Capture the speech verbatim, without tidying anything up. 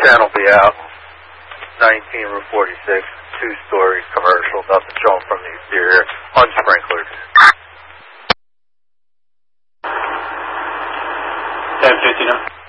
ten will be out. nineteen Route forty-six, two-story commercial, nothing showing from the exterior, unsprinkled. ten fifty now.